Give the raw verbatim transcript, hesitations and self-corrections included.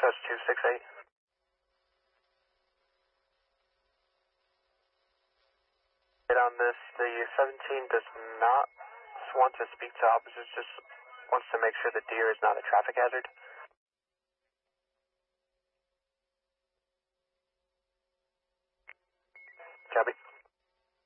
Dispatch two six eight. On this, the seventeen does not want to speak to officers, just wants to make sure the deer is not a traffic hazard.